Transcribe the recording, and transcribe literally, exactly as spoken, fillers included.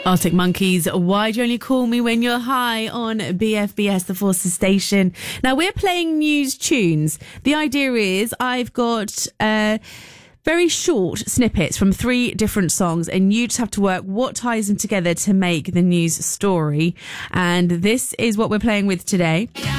Arctic Monkeys, Why Do You Only Call Me When You're High on B F B S, the Forces Station. Now, we're playing news tunes. The idea is I've got uh, very short snippets from three different songs, and you just have to work what ties them together to make the news story. And this is what we're playing with today.